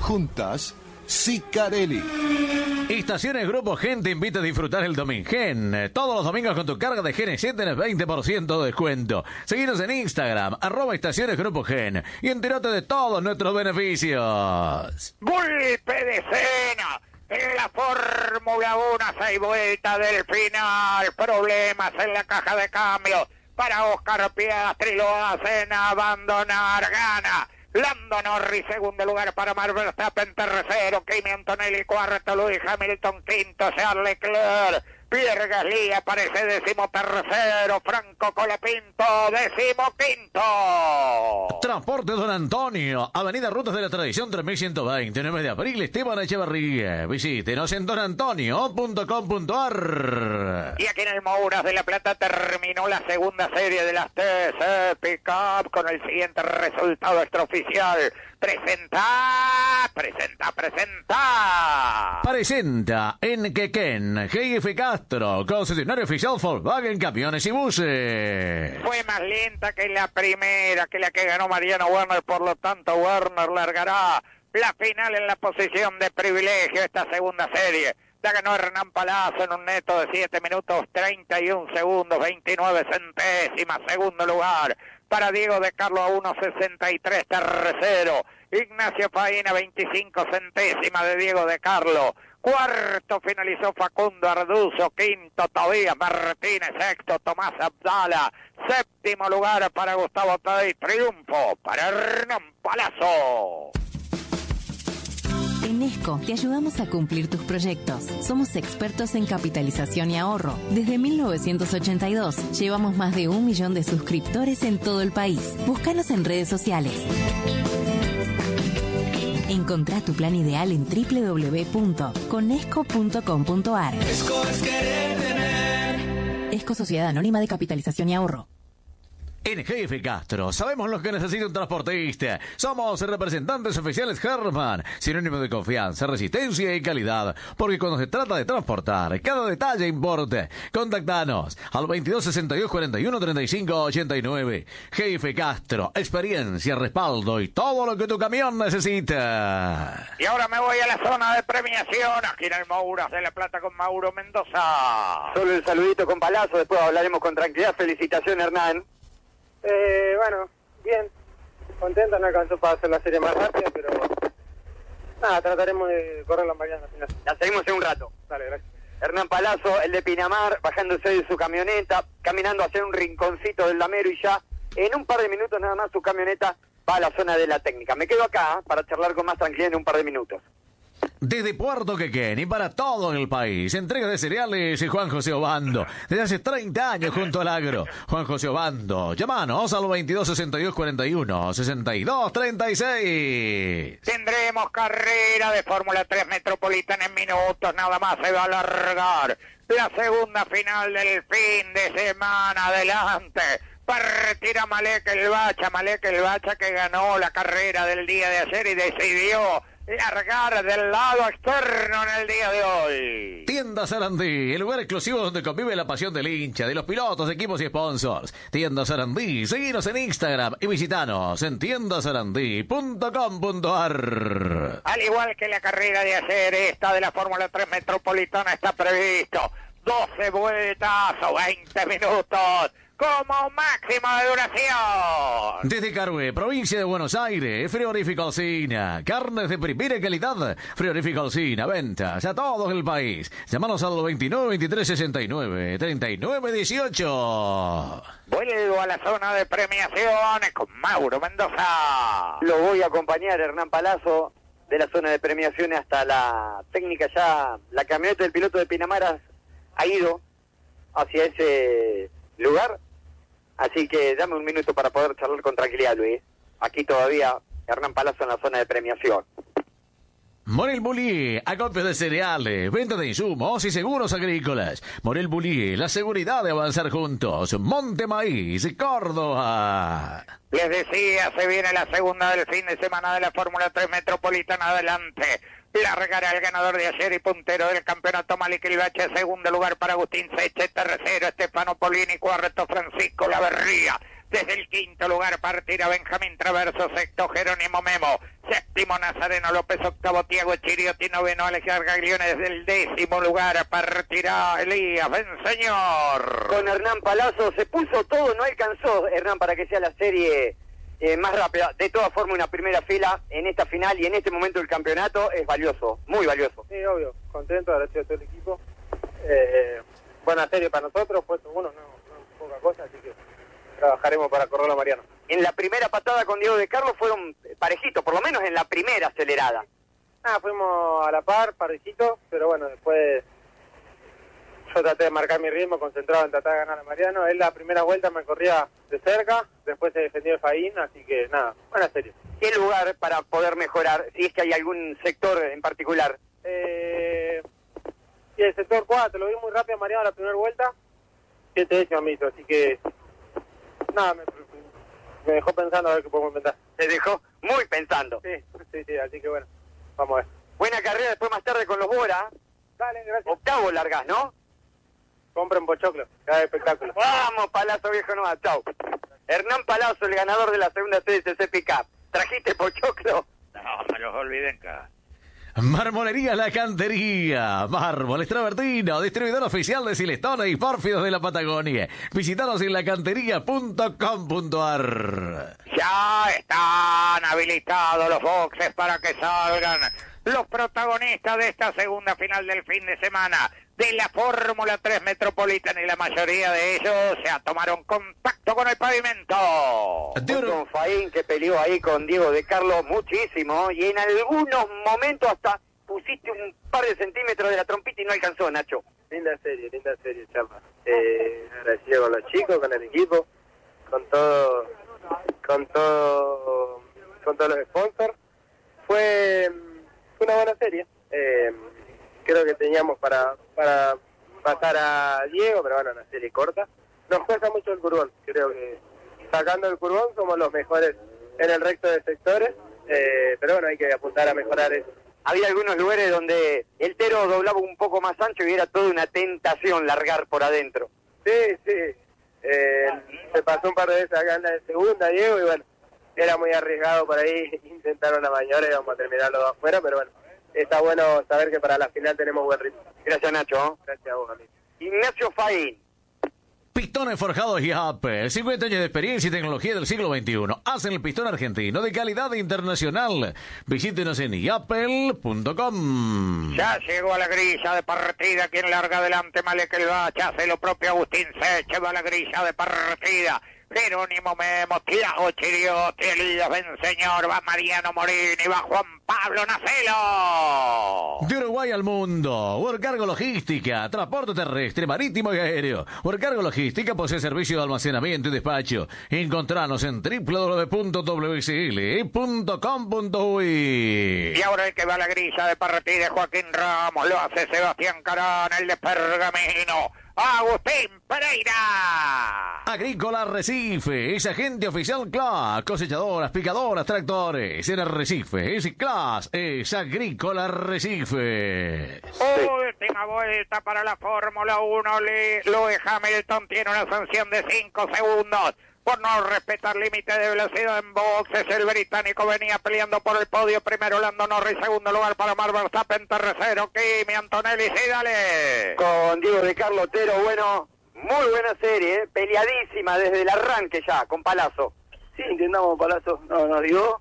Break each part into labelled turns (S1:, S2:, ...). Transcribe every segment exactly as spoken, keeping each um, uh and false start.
S1: Juntas, Sicarelli.
S2: Estaciones Grupo Gen te invita a disfrutar el Domingen. Todos los domingos con tu carga de G N C tenés veinte por ciento de descuento. Seguinos en Instagram, arroba Estaciones Grupo Gen, y entérate de todos nuestros beneficios.
S3: Golpe de escena en la Fórmula uno, seis vueltas del final. Problemas en la caja de cambio para Oscar Piastri, lo hacen abandonar. Gana Lando Norris, segundo lugar para Max Verstappen, tercero Kimi Antonelli, cuarto Lewis Hamilton, quinto Charles Leclerc, Pierre Gasly aparece décimo tercero, Franco Colapinto décimo quinto.
S2: Transporte Don Antonio, Avenida Rutas de la Tradición tres mil ciento veinte, nueve de abril, Esteban Echeverría. Visítenos en don antonio punto com punto a r.
S3: Y aquí en el Mouras de la Plata terminó la segunda serie de las T C Pickup con el siguiente resultado extraoficial. Presenta, presenta, presenta.
S2: Presenta en Quequén, G F Castro, concesionario oficial Volkswagen Camiones y Buses.
S3: Fue más lenta que la primera, que la que ganó Mariano Werner, por lo tanto Werner largará la final en la posición de privilegio esta segunda serie. La ganó Hernán Palazzo en un neto de siete minutos treinta y un segundos, veintinueve centésimas. Segundo lugar para Diego de Carlo a uno sesenta y tres, tercero Ignacio Faina, veinticinco centésimas de Diego de Carlo. Cuarto finalizó Facundo Arduzo, quinto Tobías Martínez, sexto Tomás Abdala, séptimo lugar para Gustavo Tadei, triunfo para Hernán Palazzo.
S4: En Esco te ayudamos a cumplir tus proyectos. Somos expertos en capitalización y ahorro. Desde mil novecientos ochenta y dos llevamos más de un millón de suscriptores en todo el país. Búscanos en redes sociales. Encontrá tu plan ideal en doble u doble u doble u punto conesco punto com punto a r.
S5: Esco es querer tener.
S4: Esco Sociedad Anónima de Capitalización y Ahorro.
S2: En G F Castro, sabemos lo que necesita un transportista. Somos representantes oficiales Herman, sinónimo de confianza, resistencia y calidad. Porque cuando se trata de transportar, cada detalle importa. Contactanos al veintidós sesenta y dos cuarenta y uno treinta y cinco ochenta y nueve. G F Castro, experiencia, respaldo y todo lo que tu camión necesita.
S3: Y ahora me voy a la zona de premiación, aquí en el Mouras de la Plata con Mauro Mendoza.
S6: Solo el saludito con Palazzo, después hablaremos con tranquilidad. Felicitaciones, Hernán.
S7: Eh, bueno, bien, contento, no alcanzó para hacer la serie más rápida, pero nada, trataremos de correrla mañana al final.
S6: La seguimos en un rato.
S7: Dale, gracias.
S6: Hernán Palazzo, el de Pinamar, bajándose de su camioneta, caminando hacia un rinconcito del Lamero y ya en un par de minutos nada más su camioneta va a la zona de la técnica. Me quedo acá para charlar con más tranquilidad en un par de minutos.
S2: Desde Puerto Quequén y para todo el país, entrega de cereales y Juan José Obando. Desde hace treinta años junto al agro. Juan José Obando, llámanos al veintidós sesenta y dos cuarenta y uno sesenta y dos treinta y seis.
S3: Tendremos carrera de Fórmula tres Metropolitana en minutos, nada más se va a alargar la segunda final del fin de semana. Adelante, partirá Malek el Bacha, Malek el Bacha que ganó la carrera del día de ayer y decidió largar del lado externo en el día de hoy.
S2: Tienda Sarandí, el lugar exclusivo donde convive la pasión del hincha, de los pilotos, equipos y sponsors. Tienda Sarandí, seguinos en Instagram y visitanos en tienda sarandí punto com punto a r.
S3: Al igual que la carrera de ayer, esta de la Fórmula tres Metropolitana está previsto doce vueltas o veinte minutos como máximo de duración.
S2: Desde Carué, provincia de Buenos Aires, Frigorífico Alsina, carnes de primera calidad, Frigorífico Alsina, ventas a todo el país. Llámanos al veintinueve veintitrés sesenta y nueve treinta y nueve dieciocho.
S3: Vuelvo a la zona de premiaciones con Mauro Mendoza.
S6: Lo voy a acompañar, Hernán Palazzo, de la zona de premiaciones hasta la técnica. Ya la camioneta del piloto de Pinamar ha ido hacia ese lugar. Así que dame un minuto para poder charlar con tranquilidad, Luis. Aquí todavía Hernán Palazzo en la zona de premiación.
S2: Morel Bullier, acopio de cereales, venta de insumos y seguros agrícolas. Morel Bullier, la seguridad de avanzar juntos. Monte Maíz, Córdoba.
S3: Les decía, se viene la segunda del fin de semana de la Fórmula tres Metropolitana. Adelante. Largará el ganador de ayer y puntero del campeonato Malek el Bacha, segundo lugar para Agustín Seche, tercero Estefano Polini, cuarto Francisco Laverría. Desde el quinto lugar partirá Benjamín Traverso, sexto Jerónimo Memo, séptimo séptimo, Nazareno López, octavo, Tiago Chiriotti, noveno, Alejandro Gaglione, desde el décimo lugar, partirá Elías Benseñor.
S6: Con Hernán Palazzo se puso todo, no alcanzó Hernán para que sea la serie eh, más rápida. De todas formas, una primera fila en esta final y en este momento del campeonato es valioso, muy valioso.
S7: Sí, obvio, contento de haber sido todo el equipo. Eh, buena serie para nosotros, puesto uno, no, no poca cosa, así que trabajaremos para correr a Mariano.
S6: En la primera patada con Diego de Carlos fueron parejitos, por lo menos en la primera acelerada.
S7: Ah, fuimos a la par, parejitos, pero bueno, después yo traté de marcar mi ritmo, concentrado en tratar de ganar a Mariano. Él la primera vuelta me corría de cerca, después se defendió de Faín, así que nada, buena serie.
S6: ¿Qué lugar para poder mejorar, si es que hay algún sector en particular?
S7: Eh, y el sector cuatro, lo vi muy rápido a Mariano la primera vuelta, siete décimas me hizo, así que nada, me, me dejó pensando a ver qué podemos inventar.
S6: Se dejó muy pensando.
S7: Sí, sí, sí, así que bueno, vamos a ver.
S6: Buena carrera después más tarde con los Bora.
S7: Dale, gracias.
S6: Octavo largas, ¿no?
S7: Compren pochoclo, cada espectáculo.
S6: Vamos, Palazzo viejo nomás, chau. Hernán Palazzo, el ganador de la segunda serie de C C P Cup. ¿Trajiste pochoclo?
S3: No, me los olviden acá.
S2: Marmolería La Cantería, Mármoles Travertino, distribuidor oficial de Silestone y Pórfidos de la Patagonia. Visítanos en lacantería punto com punto a r.
S3: Ya están habilitados los boxes para que salgan los protagonistas de esta segunda final del fin de semana de la Fórmula tres Metropolitana, y la mayoría de ellos ya tomaron contacto con el pavimento.
S6: Con Faín, que peleó ahí con Diego de Carlos muchísimo, y en algunos momentos hasta pusiste un par de centímetros de la trompita y no alcanzó, Nacho.
S7: Linda serie, linda serie, Chapa. Eh, agradecido con los chicos, con el equipo, con todo, con todo, con todos los sponsors. Fue, fue una buena serie. Eh, creo que teníamos para, para pasar a Diego, pero bueno, una serie corta. Nos cuesta mucho el curbón, creo que sacando el curbón somos los mejores en el resto de sectores, eh, pero bueno, hay que apuntar a mejorar eso.
S6: Había algunos lugares donde el Tero doblaba un poco más ancho y era toda una tentación largar por adentro.
S7: Sí, sí, eh, se pasó un par de veces acá en la de segunda, Diego, y bueno, era muy arriesgado por ahí, intentaron la mayor y vamos a terminar los dos afuera, pero bueno, está bueno saber que para la final tenemos buen ritmo.
S6: Gracias, Nacho.
S7: Gracias a vos, amigo.
S6: Ignacio Faín.
S2: Pistones Forjados y Apple, cincuenta años de experiencia y tecnología del siglo veintiuno. Hacen el pistón argentino de calidad internacional. Visítenos en yapel punto com.
S3: Ya llegó a la grilla de partida. Quien larga adelante, Malek el Bacha, hace lo propio Agustín Seche, va a la grilla de partida. Jerónimo Memo, Tiago Chiriotti, Elías Benseñor, va Mariano Morini, va Juan Pablo Nacelo.
S2: De Uruguay al mundo, Workargo Logística, transporte terrestre, marítimo y aéreo. Workargo Logística posee servicio de almacenamiento y despacho. Encontranos en w w w punto w s l punto com punto u y.
S3: Y ahora el que va a la grilla de partida es Joaquín Ramos, lo hace Sebastián Carán, el de Pergamino. Agustín Pereira.
S2: Agrícola Arrecife, es agente oficial Class, cosechadoras, picadoras, tractores. En Arrecife, es Class, es Agrícola Arrecife.
S3: Última vuelta para la Fórmula uno. Lewis Hamilton tiene una sanción de cinco segundos por no respetar límite de velocidad en boxes. El británico venía peleando por el podio. Primero Lando Norris, segundo lugar para Max Verstappen, tercero Kimi Antonelli. Sí, dale.
S6: Con Diego de Carlos Tero, bueno, muy buena serie, ¿eh? Peleadísima desde el arranque ya, con Palazzo.
S7: Sí, intentamos Palazzo, no nos dio,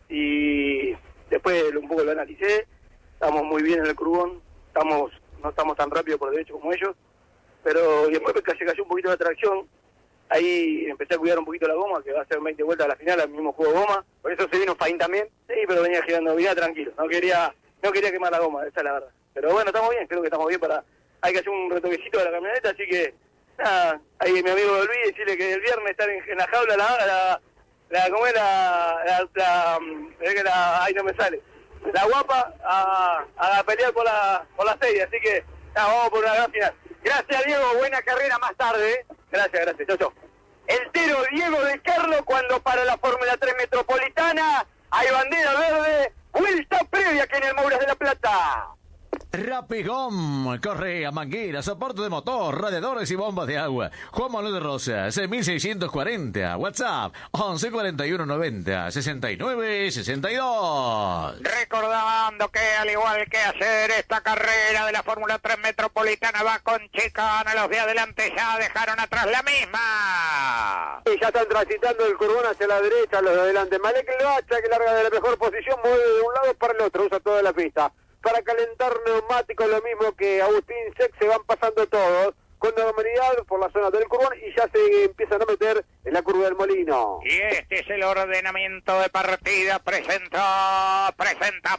S7: y después un poco lo analicé, estamos muy bien en el curbón, estamos, no estamos tan rápido por derecho como ellos, pero después se cayó un poquito la tracción. Ahí empecé a cuidar un poquito la goma, que va a ser veinte vueltas a la final, al mismo juego de goma.
S6: ¿Por eso se vino Faín también?
S7: Sí, pero venía girando, venía tranquilo. No quería no quería quemar la goma, esa es la verdad. Pero bueno, estamos bien, creo que estamos bien para... Hay que hacer un retoquecito de la camioneta, así que... Nada, ahí mi amigo Luis, decirle que el viernes estar en, en la jaula, la... la, la ¿cómo es la, la, la, la, la... Ay, no me sale. La guapa a, a pelear por la, por la serie, así que... Nada, vamos por una gran final.
S6: Gracias, Diego, buena carrera más tarde.
S7: Gracias, gracias, chau, chau.
S6: El Tero Diego de Carlos cuando para la Fórmula tres Metropolitana hay bandera verde, vuelta previa que en el Mouras de la Plata.
S2: Rapigón, correa, manguera, soporte de motor, radiadores y bombas de agua. Juan Manuel de Rosas, seis mil seiscientos cuarenta. WhatsApp, once cuarenta y uno noventa, sesenta y nueve sesenta y dos.
S3: Recordando que al igual que ayer, esta carrera de la Fórmula tres Metropolitana va con chicana. Los de adelante ya dejaron atrás la misma.
S6: Y ya están transitando el curbón hacia la derecha, los de adelante. Malek El Bacha, que larga de la mejor posición, mueve de un lado para el otro, usa toda la pista. Para calentar neumáticos, lo mismo que Agustín Sex, se van pasando todos con normalidad por la zona del curbón y ya se empiezan a meter en la curva del Molino.
S3: Y este es el ordenamiento de partida. Presenta, presenta,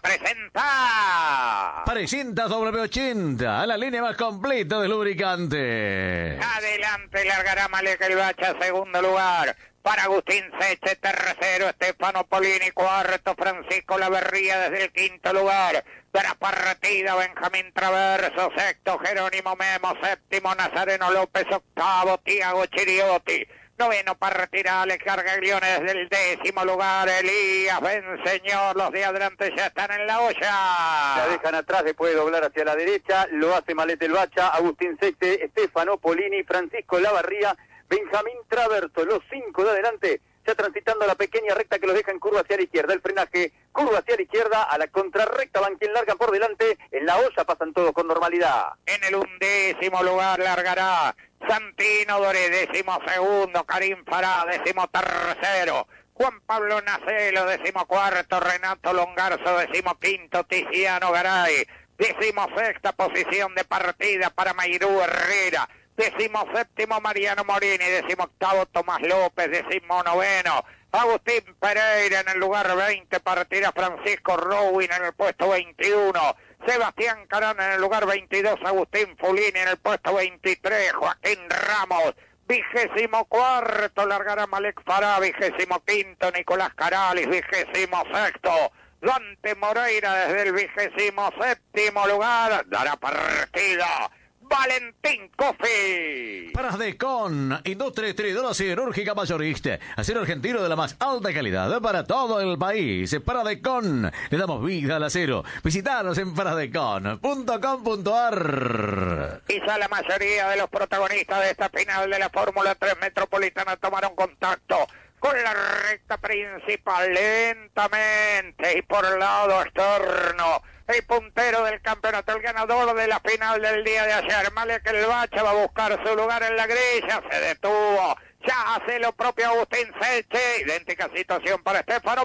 S3: presenta.
S2: Presenta W ochenta, la línea más completa de lubricante.
S3: Adelante largará Malek El Bacha, segundo lugar. Para Agustín Seche, tercero, Stefano Polini, cuarto, Francisco Laverría desde el quinto lugar. De la partida, Benjamín Traverso, sexto, Jerónimo Memo, séptimo, Nazareno López, octavo, Tiago Chiriotti. Noveno para retirar Alex Gargaglione desde el décimo lugar. Elías Benseñor, los de adelante ya están en la olla.
S6: La dejan atrás, después de doblar hacia la derecha. Lo hace Malek El Bacha, Agustín Seche, Stefano Polini, Francisco Lavarría, Benjamín Traverso, los cinco de adelante, ya transitando la pequeña recta que los deja en curva hacia la izquierda. El frenaje, curva hacia la izquierda, a la contrarrecta van quien largan por delante. En la olla pasan todos con normalidad.
S3: En el undécimo lugar largará Santino Doré, décimo segundo, Karim Fará, décimo tercero, Juan Pablo Nacelo, décimo cuarto, Renato Longarzo, décimo quinto, Tiziano Garay, décimo sexta posición de partida para Mayrú Herrera. Décimo séptimo Mariano Morini, décimo octavo Tomás López, décimo noveno Agustín Pereira en el lugar veinte, partirá Francisco Rowin en el puesto veintiuno, Sebastián Carán en el lugar veintidós, Agustín Fulini en el puesto veintitrés, Joaquín Ramos, vigésimo cuarto largará Malek Fará, vigésimo quinto Nicolás Caralis, vigésimo sexto Dante Moreira desde el vigésimo séptimo lugar, dará partida Valentín Cofi.
S2: Paradecon, industria distribuidora siderúrgica mayorista, acero argentino de la más alta calidad para todo el país. Paradecon, le damos vida al acero. Visitanos en paradecon punto com punto a r.
S3: Quizá la mayoría de los protagonistas de esta final de la Fórmula tres Metropolitana tomaron contacto con la recta principal lentamente y por el lado externo. El puntero del campeonato, el ganador de la final del día de ayer, Malek El Bacha, va a buscar su lugar en la grilla, se detuvo, ya hace lo propio Agustín Seche, idéntica situación para Stefano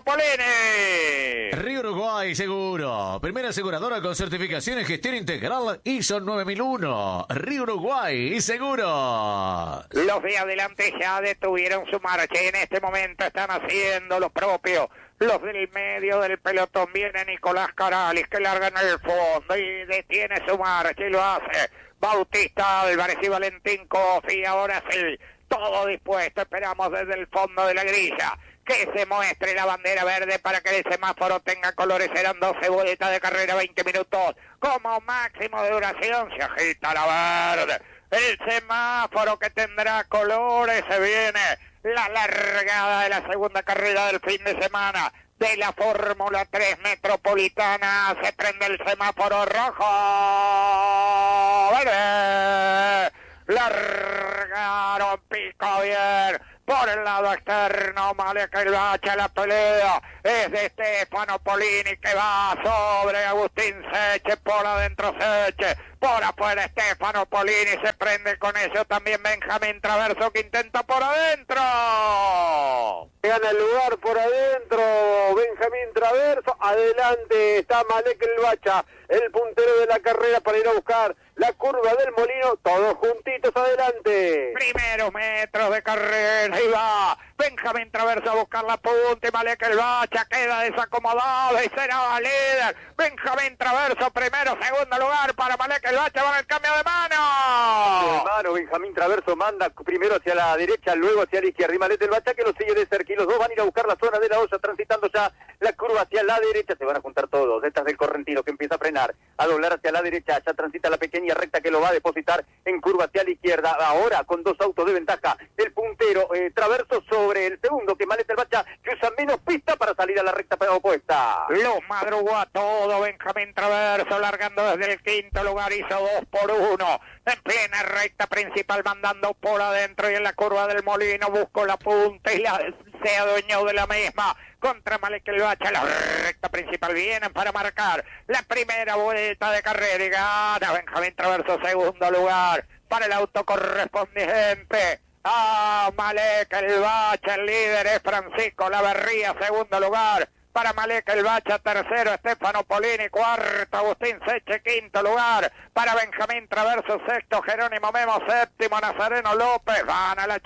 S3: Polini.
S2: Río Uruguay Seguro, primera aseguradora con certificación en gestión integral I S O nueve mil uno, Río Uruguay Seguro.
S3: Los de adelante ya detuvieron su marcha y en este momento están haciendo lo propio. Los del medio del pelotón, viene Nicolás Caralis, que larga en el fondo y detiene su marcha y lo hace Bautista Álvarez y Valentín Cofi. Ahora sí, todo dispuesto, esperamos desde el fondo de la grilla que se muestre la bandera verde para que el semáforo tenga colores. Serán doce vueltas de carrera, veinte minutos como máximo de duración. Se agita la verde, el semáforo que tendrá colores. Se viene la largada de la segunda carrera del fin de semana de la Fórmula tres Metropolitana. Se prende el semáforo rojo, verde, largaron, pico bien por el lado externo, Malek El Bacha. La pelea es de Stefano Polini, que va sobre Agustín Seche, por adentro Seche, por afuera Stefano Polini, se prende con eso también Benjamín Traverso, que intenta por adentro.
S6: Gana el lugar por adentro Benjamín Traverso, adelante está Malek El Bacha, el puntero de la carrera para ir a buscar la curva del Molino, todos juntitos adelante.
S3: Primeros metros de carrera y va Benjamín Traverso a buscar la punta y Malek El Bacha queda desacomodado y será líder. Benjamín Traverso primero, segundo lugar para Malek El Bacha, va en el cambio de mano.
S6: De mano, Benjamín Traverso manda primero hacia la derecha, luego hacia la izquierda y Malek El Bacha que lo sigue de cerca y los dos van a ir a buscar la zona de la olla, transitando ya la curva hacia la derecha. Se van a juntar todos, detrás del Correntino que empieza a frenar, a doblar hacia la derecha, ya transita la pequeña línea recta que lo va a depositar en curva hacia la izquierda. Ahora con dos autos de ventaja, el puntero eh, Traverso sobre el segundo, que Maleta el Bacha, que usa menos pista para salir a la recta opuesta.
S3: Lo madrugó a todo Benjamín Traverso, largando desde el quinto lugar, hizo dos por uno. En plena recta principal, mandando por adentro y en la curva del Molino, buscó la punta y la, se adueñó de la misma. Contra Malek el Bacha, la recta principal, vienen para marcar la primera vuelta de carrera y gana Benjamín Traverso, segundo lugar para el auto correspondiente. Ah, Malek el Bacha, el líder es Francisco Laverría, segundo lugar para Malek el Bacha, tercero Estefano Polini, cuarto Agustín Seche, quinto lugar para Benjamín Traverso, sexto Jerónimo Memo, séptimo Nazareno López. Van a la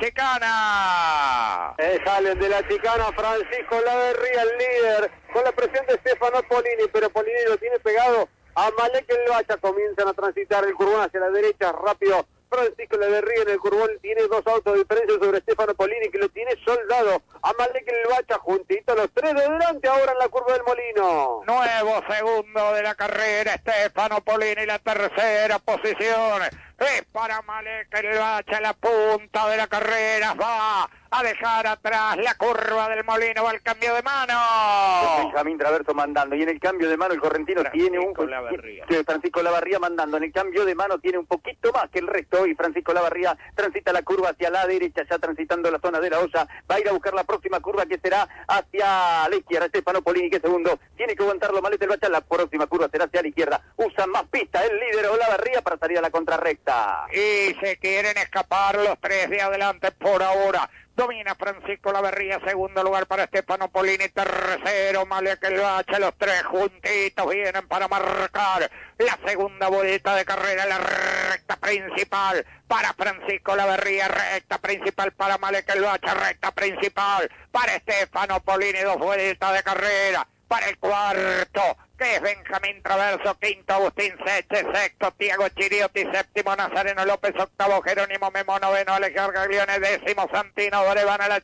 S3: chicana.
S7: Eh, salen de la chicana Francisco Laverría, el líder, con la presión de Estefano Polini, pero Polini lo tiene pegado a Malek el Bacha. Comienzan a transitar el curbón hacia la derecha, rápido. Francisco Laverría en el curbón tiene dos autos de diferencia sobre Estefano Polini, que lo tiene soldado a Malek el Bacha, juntito los tres de delante ahora en la curva del Molino.
S3: Nuevo segundo de la carrera, Estefano Polini, la tercera posición es para Malek el Bacha, la punta de la carrera, va a dejar atrás la curva del Molino, va al cambio de mano.
S6: Benjamín Traverso mandando, y en el cambio de mano el correntino
S3: Francisco
S6: tiene un...
S3: Laverría.
S6: Francisco Laverría mandando, en el cambio de mano tiene un poquito más que el resto, y Francisco Laverría transita la curva hacia la derecha, ya transitando la zona de la olla, va a ir a buscar la próxima curva que será hacia la izquierda. Estefano Polini, que es segundo, tiene que aguantarlo Maleta el Bacha, la próxima curva será hacia la izquierda, usa más pista el líder Olavarría para salir a la contrarrecta.
S3: Y se quieren escapar los tres de adelante por ahora. Domina Francisco Laverría, segundo lugar para Estefano Polini, tercero Malek el Bacha, los tres juntitos vienen para marcar la segunda vuelta de carrera, la recta principal para Francisco Laverría, recta principal para Malek el Bacha, recta principal para Estefano Polini, dos vueltas de carrera para el cuarto, que es Benjamín Traverso, quinto Agustín Seche, sexto Tiago Chiriotti, séptimo Nazareno López, octavo Jerónimo Memo, noveno Alejandro Gaglione, décimo Santino Dore. Van a la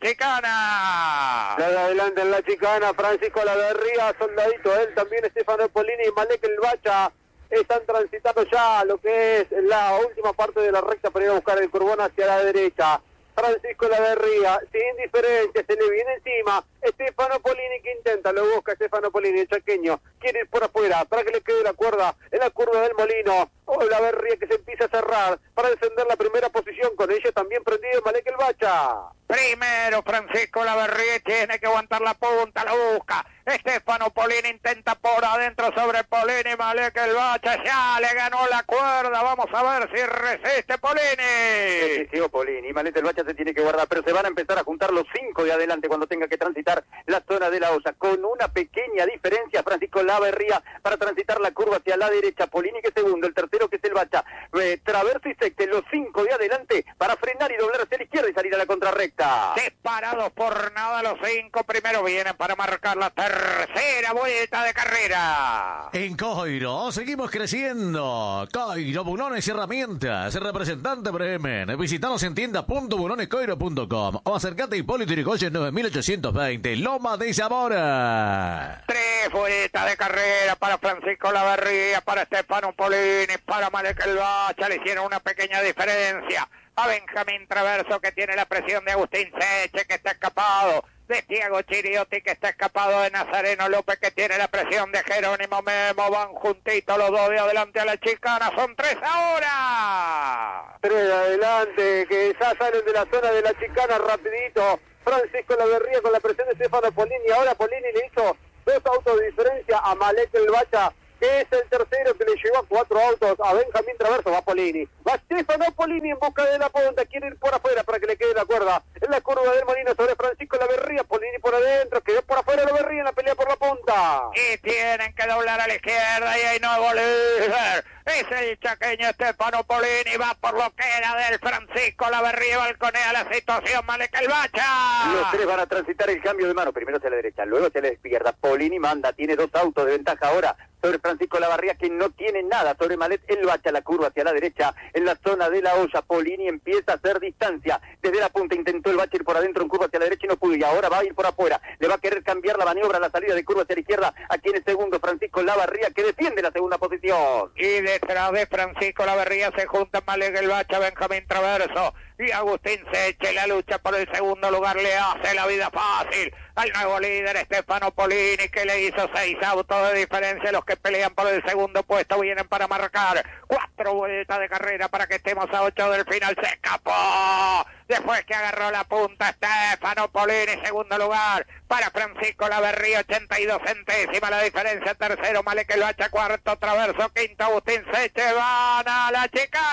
S3: chicana.
S7: La de adelante en la chicana, Francisco Laverría, soldadito, él también Estefano Polini y Malek el Bacha están transitando ya lo que es la última parte de la recta para ir a buscar el curbón hacia la derecha. Francisco Laverría, sin diferencia, se le viene encima Estefano Polini, que intenta, lo busca Estefano Polini, el chaqueño, quiere ir por afuera, para que le quede la cuerda en la curva del Molino. Oh, Laverría que se empieza a cerrar para defender la primera posición, con ella también prendido Malek el Bacha.
S3: Primero Francisco Laverría, tiene que aguantar la punta, lo busca Estefano Polini, intenta por adentro sobre Polini, Malek el Bacha, ya le ganó la cuerda, vamos a ver si resiste Polini.
S6: Resistió Polini, Malek el Bacha se tiene que guardar, pero se van a empezar a juntar los cinco de adelante cuando tenga que transitar la zona de la olla, con una pequeña diferencia. Francisco Laverría para transitar la curva hacia la derecha, Polini que es segundo, el tercero que es el Bacha, eh, Traverso y Secte, los cinco de adelante para frenar y doblar hacia la izquierda y salir a la contrarrecta.
S3: Separados por nada los cinco, primero vienen para marcar la tercera vuelta de carrera.
S2: En Coiro seguimos creciendo. Coiro, bulones y herramientas. Representante Bremen. Visitanos en tienda punto bulones coiro punto com o acercate a Hipólito Yrigoyen nueve mil ochocientos veinte, Loma de Zamora.
S3: Tres vueltas de carrera para Francisco Laverría, para Estefano Polini, para Malek el Bacha. Le hicieron una pequeña diferencia a Benjamín Traverso, que tiene la presión de Agustín Seche, que está escapado, de Tiago Chiriotti, que está escapado, de Nazareno López, que tiene la presión de Jerónimo Memo. Van juntitos los dos de adelante a la chicana, son tres ahora.
S7: Tres de adelante, que ya salen de la zona de la chicana rapidito. Francisco Laverría con la presión de Estefano Polini, ahora Polini le hizo dos autos de diferencia a Malek el Bacha, que es el tercero, que le llevó a cuatro autos a Benjamín Traverso. Va Polini, va Estefano Polini en busca de la punta, quiere ir por afuera para que le quede la cuerda en la curva del Molino sobre Francisco Laverría. Polini por adentro, quedó por afuera Laverría en la pelea por la punta.
S3: Y tienen que doblar a la izquierda y hay nuevo líder. Es el chaqueño Estefano Polini, va por lo que era del Francisco Laverría, balconea la situación Malek el Bacha.
S6: Los tres van a transitar el cambio de mano, primero hacia la derecha, luego hacia la izquierda. Polini manda, tiene dos autos de ventaja ahora sobre Francisco Laverría, que no tiene nada sobre Malek el Bacha. La curva hacia la derecha en la zona de la olla, Polini empieza a hacer distancia desde la punta, intentó el Bacha ir por adentro en curva hacia la derecha y no pudo, y ahora va a ir por afuera, le va a querer cambiar la maniobra, la salida de curva hacia la izquierda. Aquí en el segundo Francisco Francisco Lavarría, que defiende la segunda posición.
S3: Y detrás de Francisco Lavarría se juntan Malek El Bacha, Benjamín Traverso y Agustín Seche. La lucha por el segundo lugar le hace la vida fácil al nuevo líder Stefano Polini, que le hizo seis autos de diferencia. Los que pelean por el segundo puesto vienen para marcar cuatro vueltas de carrera para que estemos a ocho del final. Se escapó después que agarró la punta Stefano Polini. Segundo lugar para Francisco Lavarría, ochenta y dos centésimas la diferencia. Tercero Malek El Bacha, cuarto Traverso, quinto Agustín Seche. Van a la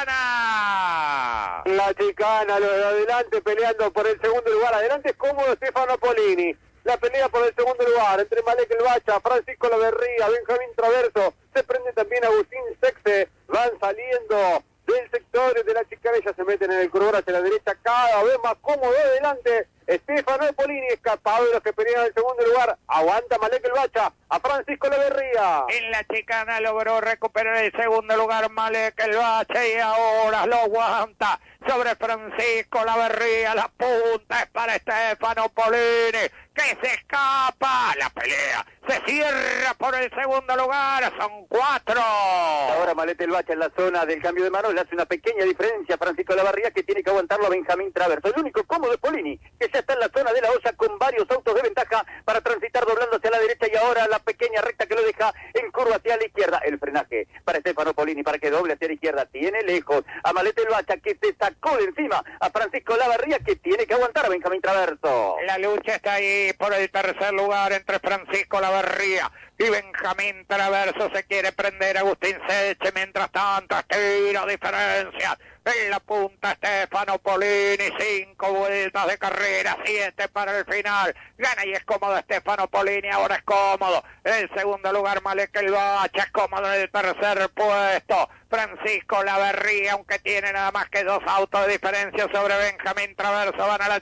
S3: chicana.
S7: La chicana, los de adelante peleando por el segundo lugar. Adelante es cómodo Stefano Polini. La pelea por el segundo lugar entre Malek El Bacha, Francisco Lavarría, Benjamín Traverso. Se prende también Agustín Sexe. Van saliendo del sector de la chicana y ya se meten en el curvón hacia la derecha. Cada vez más cómodo adelante Stefano Polini, escapado de los que pelean el segundo lugar. Aguanta Malek El Bacha a Francisco Lavarría.
S3: En la chicana logró recuperar el segundo lugar Malek El Bacha y ahora lo aguanta sobre Francisco Lavarría. La punta es para Stefano Polini, que se escapa. La pelea se cierra por el segundo lugar. Son cuatro.
S6: Ahora Malek El Bacha en la zona del cambio de manos le hace una pequeña diferencia a Francisco Lavarría, que tiene que aguantarlo a Benjamín Traverso. El único cómodo es Polini, que ya está en la zona de la olla con varios autos de ventaja para transitar doblando hacia la derecha, y ahora la pequeña recta que lo deja en curva hacia la izquierda. El frenaje para Stefano Polini para que doble hacia la izquierda. Tiene lejos a Malek El Bacha, que se sacó de encima a Francisco Lavarría, que tiene que aguantar a Benjamín Traverso.
S3: La lucha está ahí por el tercer lugar entre Francisco Lavarría y Benjamín Traverso. Se quiere prender Agustín Seche, mientras tanto estira diferencias. En la punta Stefano Polini, cinco vueltas de carrera, siete para el final. Gana y es cómodo Stefano Polini, ahora es cómodo. En el segundo lugar Malek El Bacha, es cómodo en el tercer puesto. Francisco Lavarría, aunque tiene nada más que dos autos de diferencia sobre Benjamín Traverso, van a la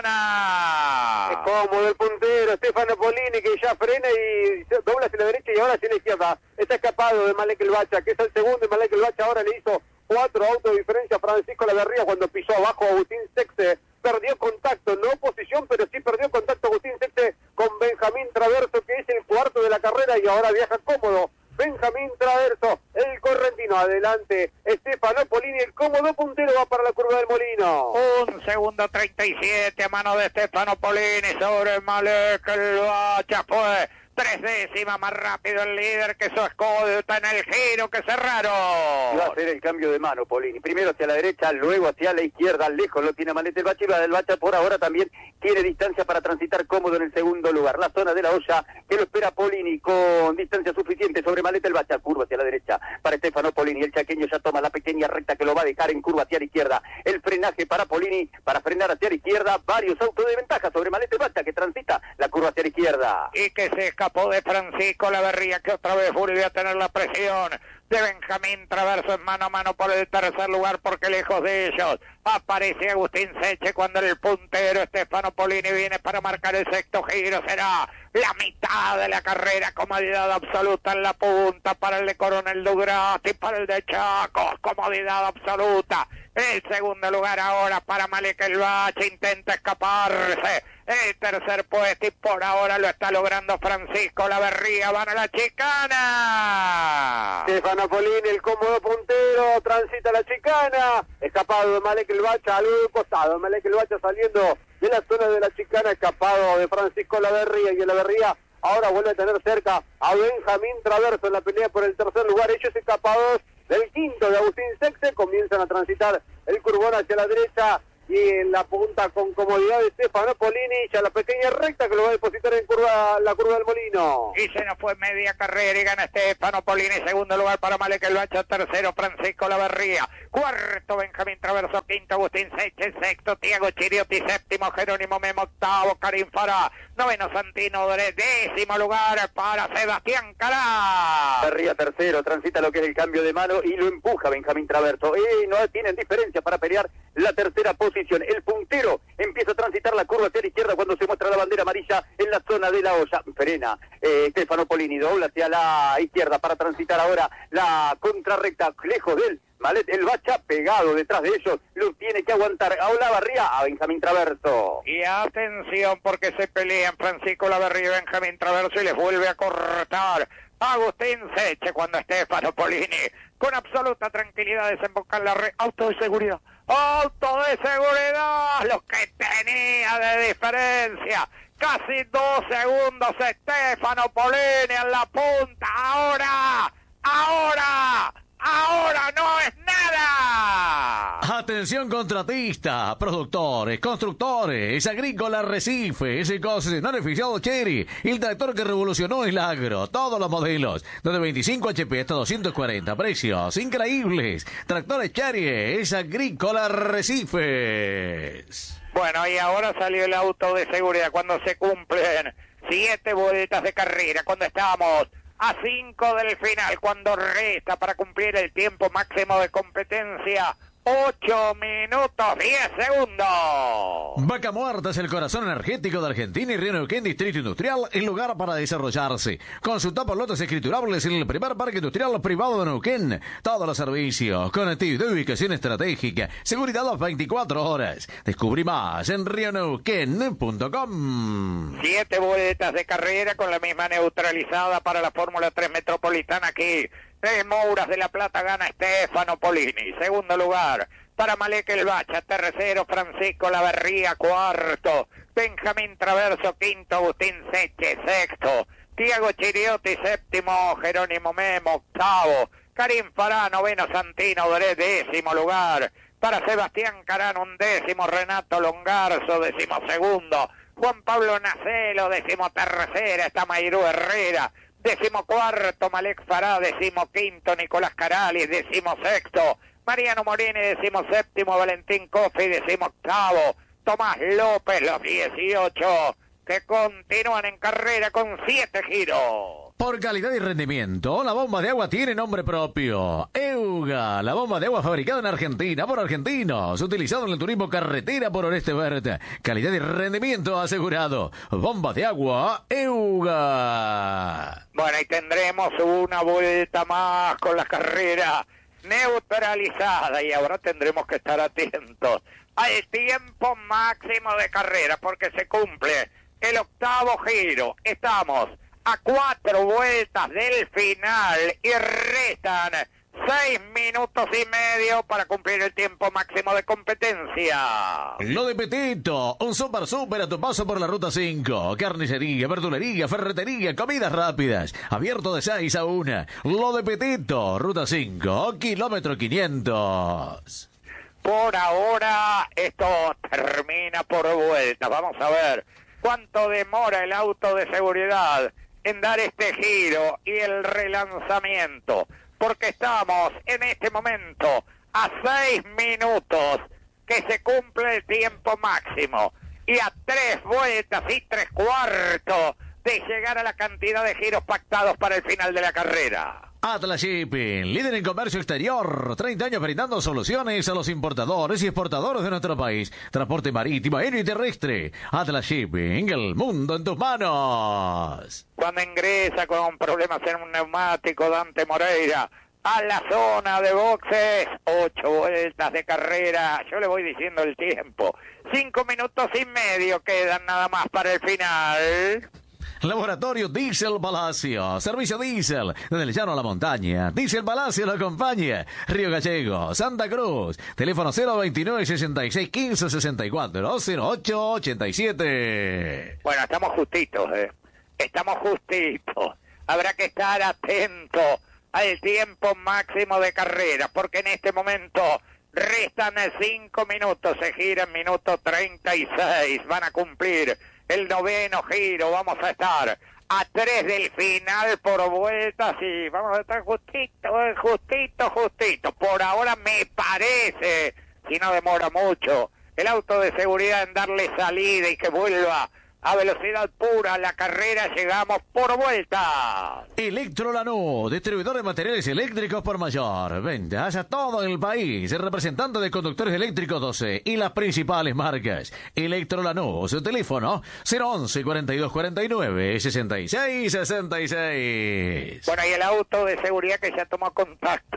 S3: chicana.
S7: Es cómodo el puntero Stefano Polini, que ya frena y dobla hacia la derecha y ahora hacia la izquierda. Está escapado de Malek El Bacha, que es el segundo, y Malek El Bacha ahora le hizo cuatro autos de diferencia a Francisco Lavarría cuando pisó abajo a Agustín Sexe. Perdió contacto, no posición, pero sí perdió contacto Agustín Sexe con Benjamín Traverso, que es el cuarto de la carrera, y ahora viaja cómodo Benjamín Traverso, el correntino. Adelante Stefano Polini, el cómodo puntero, va para la curva del Molino.
S3: Un segundo treinta y siete a mano de Stefano Polini sobre Malek El Bacha. Fue tres décimas más rápido el líder, que su escolta en el giro que cerraron.
S6: Va a hacer el cambio de mano Polini, primero hacia la derecha, luego hacia la izquierda. Lejos lo tiene Malek El Bacha, y El Bacha por ahora también tiene distancia para transitar cómodo en el segundo lugar. La zona de la olla que lo espera Polini con distancia suficiente sobre Malek El Bacha. Curva hacia la derecha para Stefano Polini, el chaqueño ya toma la pequeña recta que lo va a dejar en curva hacia la izquierda. El frenaje para Polini para frenar hacia la izquierda, varios autos de ventaja sobre Malek El Bacha, que transita la curva hacia la izquierda.
S3: Y que se escapó de Francisco Lavarría, que otra vez vuelve a tener la presión de Benjamín Traverso en mano a mano por el tercer lugar, porque lejos de ellos aparece Agustín Seche cuando el puntero Stefano Polini viene para marcar el sexto giro. Será la mitad de la carrera, comodidad absoluta en la punta para el de Coronel Dugrati, para el de Chacos, comodidad absoluta. El segundo lugar ahora para Malek El Bacha, intenta escaparse. El tercer puesto, y por ahora lo está logrando Francisco Lavarría. Van a la chicana.
S7: Stefano Polini, el cómodo puntero, transita la chicana. Escapado de Malek El Bacha al costado. Malek El Bacha saliendo de la zona de la chicana, escapado de Francisco Lavarría. Y el Lavarría ahora vuelve a tener cerca a Benjamín Traverso en la pelea por el tercer lugar. Ellos escapados del quinto de Agustín Sexe, comienzan a transitar el curvón hacia la derecha, y en la punta con comodidad de Stefano Polini, ya la pequeña recta que lo va a depositar en curva, la curva del Molino.
S3: Y se nos fue media carrera y gana Stefano Polini. Segundo lugar para Malek El Bacha, tercero Francisco Lavarría, cuarto Benjamín Traverso, quinto Agustín Seche, sexto Tiago Chiriotti, séptimo Jerónimo Memo, octavo Karim Farah, noveno Santino Dore, décimo lugar para Sebastián Calá.
S6: Lavarría tercero, transita lo que es el cambio de mano y lo empuja Benjamín Traverso. Y no tienen diferencia para pelear la tercera posición. El puntero empieza a transitar la curva hacia la izquierda cuando se muestra la bandera amarilla en la zona de la olla. Frena eh, Stefano Polini, dobla hacia la izquierda para transitar ahora la contrarrecta, lejos de él Malek El Bacha, pegado detrás de ellos, lo tiene que aguantar a Lavarría, a Benjamín Traverso.
S3: Y atención, porque se pelean Francisco Lavarría y Benjamín Traverso, y les vuelve a cortar Agustín Seche cuando Stefano Polini con absoluta tranquilidad desemboca en la red. Auto de seguridad, auto de seguridad, lo que tenía de diferencia. Casi dos segundos Stefano Polini en la punta. Ahora, ahora, ahora no es nada.
S2: Atención contratistas, productores, constructores, agrícola Arrecifes, concesionario oficial Chery, el tractor que revolucionó el agro, todos los modelos, desde veinticinco H P hasta doscientos cuarenta, precios increíbles. Tractores Chery, es agrícola Arrecifes.
S3: Bueno, y ahora salió el auto de seguridad cuando se cumplen siete vueltas de carrera, cuando estamos a cinco del final, cuando resta para cumplir el tiempo máximo de competencia, ocho minutos, diez segundos.
S2: Vaca Muerta es el corazón energético de Argentina y Río Neuquén, Distrito Industrial, el lugar para desarrollarse. Consulta por lotes escriturables en el primer parque industrial privado de Neuquén. Todos los servicios, conectividad y ubicación estratégica, seguridad las veinticuatro horas. Descubrí más en rio neuquén punto com.
S3: Siete vueltas de carrera con la misma neutralizada para la Fórmula tres Metropolitana aquí. Tres Mouras de la Plata gana Stefano Polini. Segundo lugar para Malek El Bacha. Tercero Francisco Laverría. Cuarto Benjamín Traverso. Quinto Agustín Seche. Sexto Tiago Chiriotti. Séptimo Jerónimo Memo. Octavo Karim Fará. Noveno Santino Doré. Décimo lugar para Sebastián Carán. Undécimo Renato Longarzo. Décimo segundo Juan Pablo Nacelo. Décimo tercera está Mayrú Herrera. Décimo cuarto Malek Fará, décimo quinto Nicolás Caralis, décimo sexto Mariano Morini, décimo séptimo Valentín Coffi, décimo octavo Tomás López, los dieciocho que continúan en carrera con siete giros.
S2: Por calidad y rendimiento, la bomba de agua tiene nombre propio. Euga, la bomba de agua fabricada en Argentina por argentinos, utilizado en el turismo carretera por Oeste Verde. Calidad y rendimiento asegurado. Bomba de agua Euga.
S3: Bueno, y tendremos una vuelta más con la carrera neutralizada y ahora tendremos que estar atentos al tiempo máximo de carrera porque se cumple el octavo giro. Estamos a cuatro vueltas del final y restan seis minutos y medio para cumplir el tiempo máximo de competencia.
S2: Lo de Petito, un super super a tu paso por la ruta cinco. Carnicería, verdulería, ferretería, comidas rápidas. Abierto de seis a una. Lo de Petito, ruta cinco, kilómetro quinientos.
S3: Por ahora esto termina por vueltas. Vamos a ver cuánto demora el auto de seguridad en dar este giro y el relanzamiento, porque estamos en este momento a seis minutos que se cumple el tiempo máximo y a tres vueltas y tres cuartos de llegar a la cantidad de giros pactados para el final de la carrera.
S2: Atlas Shipping, líder en comercio exterior, treinta años brindando soluciones a los importadores y exportadores de nuestro país. Transporte marítimo, aéreo y terrestre. Atlas Shipping, el mundo en tus manos.
S3: Cuando ingresa con problemas en un neumático Dante Moreira a la zona de boxes, ocho vueltas de carrera, yo le voy diciendo el tiempo. Cinco minutos y medio quedan nada más para el final.
S2: Laboratorio Diesel Palacio, servicio diésel, desde el llano a la montaña. Diesel Palacio lo acompaña. Río Gallego, Santa Cruz, teléfono cero veintinueve, sesenta y seis, quince, sesenta y cuatro, cero ocho, ochenta y siete.
S3: Bueno, estamos justitos, eh. Estamos justitos. Habrá que estar atento al tiempo máximo de carrera, porque en este momento restan cinco minutos, se gira en minuto treinta y seis, van a cumplir el noveno giro, vamos a estar a tres del final por vueltas y vamos a estar justito, justito, justito. Por ahora me parece, si no demora mucho, el auto de seguridad en darle salida y que vuelva a velocidad pura la carrera, llegamos por vuelta.
S2: Electro Lanús, distribuidor de materiales eléctricos por mayor. Ventas a todo el país. El representante de conductores eléctricos doce y las principales marcas. Electro Lanús, teléfono cero once, cuarenta y dos cuarenta y nueve, sesenta y seis sesenta y seis.
S3: Bueno, y el auto de seguridad que ya tomó contacto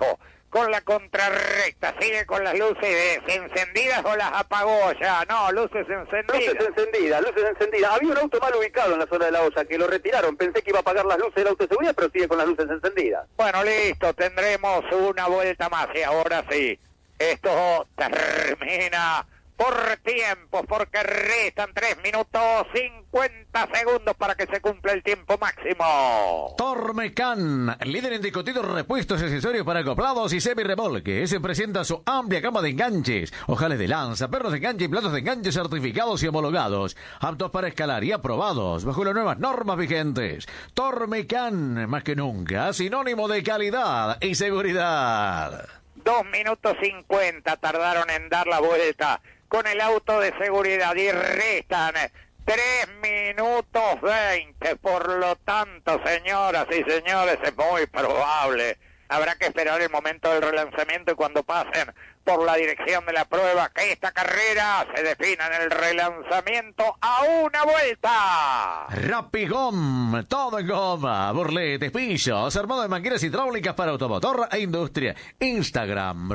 S3: con la contrarrecta, sigue con las luces encendidas o las apagó ya, no, luces encendidas.
S6: Luces encendidas, luces encendidas. Había un auto mal ubicado en la zona de la olla que lo retiraron, pensé que iba a apagar las luces del auto de seguridad, pero sigue con las luces encendidas.
S3: Bueno, listo, tendremos una vuelta más y ahora sí, esto termina por tiempos, porque restan tres minutos cincuenta segundos para que se cumpla el tiempo máximo.
S2: Tormecan, líder indiscutido en repuestos y accesorios para acoplados y semirremolque. Se presenta su amplia gama de enganches, ojales de lanza, perros de enganche y platos de enganche certificados y homologados, aptos para escalar y aprobados bajo las nuevas normas vigentes. Tormecan, más que nunca, sinónimo de calidad y seguridad.
S3: Dos minutos cincuenta tardaron en dar la vuelta con el auto de seguridad y restan tres minutos veinte. Por lo tanto, señoras y señores, es muy probable. Habrá que esperar el momento del relanzamiento y cuando pasen por la dirección de la prueba, que esta carrera se defina en el relanzamiento a una vuelta.
S2: Rapigom, todo en goma, burletes, pisos, armado de mangueras hidráulicas para automotor e industria. Instagram,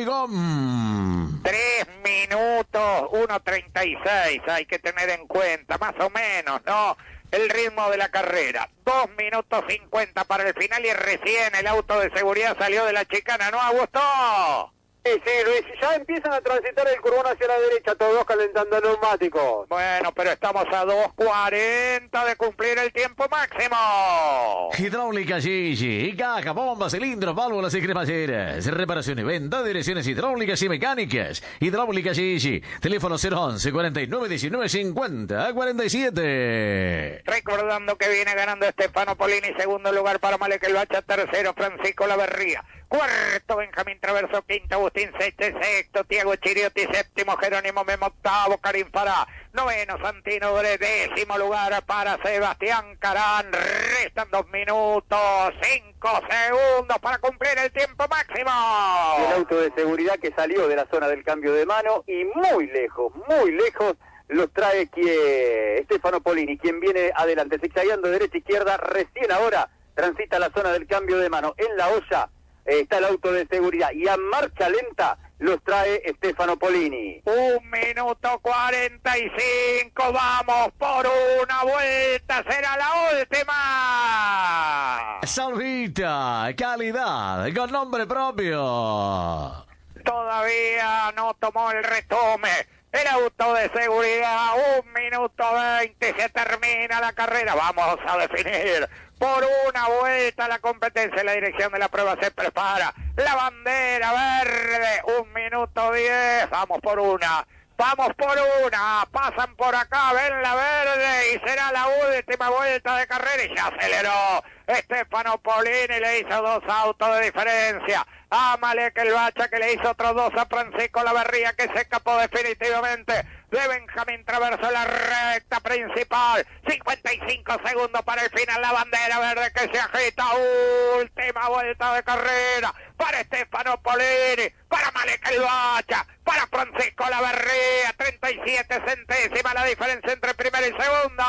S2: Rapigom.
S3: Tres minutos, uno treinta y seis, hay que tener en cuenta, más o menos, ¿no? El ritmo de la carrera. Dos minutos cincuenta para el final y recién el auto de seguridad salió de la chicana, ¿no, Augusto?
S6: Sí, sí, Luis, ya empiezan a transitar el curbón hacia la derecha, todos calentando neumáticos.
S3: Bueno, pero estamos a dos cuarenta de cumplir el tiempo máximo.
S2: Hidráulica Gigi, caja, bombas, cilindros, válvulas y cremalleras. Reparación y venta de direcciones hidráulicas y mecánicas. Hidráulica Gigi, teléfono cero once, cuarenta y nueve, diecinueve, cincuenta, cuarenta y siete.
S3: Recordando que viene ganando Stefano Polini, segundo lugar para Malek El Bacha, tercero Francisco Laverría, cuarto Benjamín Traverso, quinto Agustín Seche, sexto Tiago Chiriotti, séptimo Jerónimo Memo, octavo Karim Farah, noveno Santino Dore, décimo lugar para Sebastián Carán. Restan dos minutos, cinco segundos para cumplir el tiempo máximo.
S6: El auto de seguridad que salió de la zona del cambio de mano y muy lejos, muy lejos los trae que Stefano Polini, quien viene adelante, zigzagueando de derecha a izquierda, recién ahora transita la zona del cambio de mano. En la olla está el auto de seguridad y a marcha lenta los trae Stefano Polini.
S3: Un minuto cuarenta y cinco, vamos por una vuelta, será la última.
S2: Salvita, calidad, con nombre propio.
S3: Todavía no tomó el retome el auto de seguridad, un minuto veinte, se termina la carrera, vamos a definir por una vuelta la competencia. La dirección de la prueba se prepara, la bandera verde, un minuto diez, vamos por una, vamos por una, pasan por acá, ven la verde y será la última vuelta de carrera y ya aceleró Stefano Polini, le hizo dos autos de diferencia a Malek El Bacha, que le hizo otros dos a Francisco Laverría, que se escapó definitivamente de Benjamín Traverso, la recta principal. cincuenta y cinco segundos para el final, la bandera verde que se agita. Última vuelta de carrera para Stefano Polini, para Malek El Bacha, para Francisco Laverría. treinta y siete centésimas la diferencia entre primero y segundo.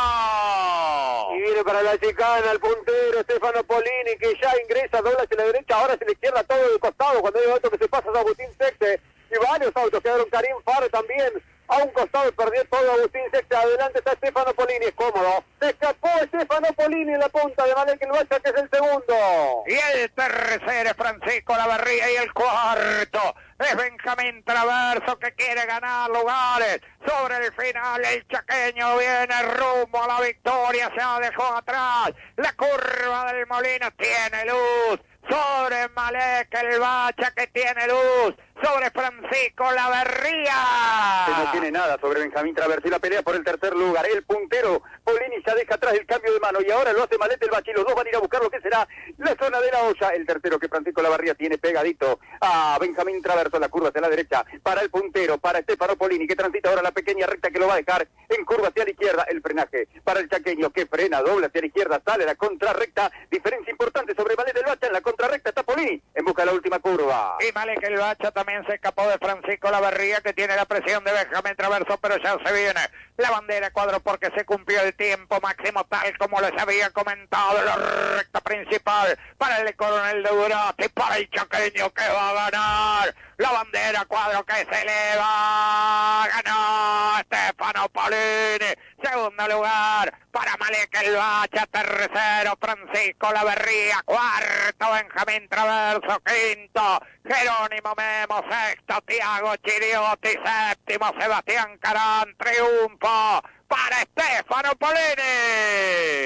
S6: Y viene para la chicana el puntero Stefano Polini, que ya ingresa, dobla hacia la derecha, ahora hacia la izquierda, todo de costado. Cuando hay un auto que se pasa a Agustín Sexe y varios autos, quedaron Karim Farah también a un costado, perdió todo Agustín Sexe. Adelante está Stefano Polini, es cómodo, se escapó Stefano Polini en la punta de Malek El Bacha, que es el segundo.
S3: Y el tercero es Francisco Laverría y el cuarto es Benjamín Traverso, que quiere ganar lugares. Sobre el final el chaqueño viene rumbo a la victoria, se la dejó atrás. La curva del Molino tiene luz sobre Malek El Bacha, que tiene luz sobre Francisco Laverría.
S6: Que no tiene nada sobre Benjamín Traverso y la pelea por el tercer lugar. El puntero Polini ya deja atrás el cambio de mano y ahora lo hace Malek El Bacha y los dos van a ir a buscar lo que será la zona de la olla. El tercero, que Francisco Laverría tiene pegadito a Benjamín Traverso, la curva hacia la derecha para el puntero, para Stefano Polini, que transita ahora la pequeña recta que lo va a dejar en curva hacia la izquierda. El frenaje para el chaqueño, que frena, dobla hacia la izquierda, sale la contrarrecta. Diferencia importante sobre Malek El Bacha. En la contrarrecta está Polini en busca de la última curva.
S3: Y Malek El Bacha también también se escapó de Francisco Laverría, que tiene la presión de Benjamín Traverso, pero ya se viene la bandera cuadro porque se cumplió el tiempo máximo tal como les había comentado. La recta principal para el coronel de Durati, para el chaqueño que va a ganar. La bandera cuadro que se eleva, ganó Stefano Paulini. Segundo lugar para Malek El Bacha, tercero Francisco Laverría, cuarto Benjamín Traverso, quinto Jerónimo Memo, sexto Tiago Chiriotti, séptimo Sebastián Carán, triunfo para Stefano Paulini.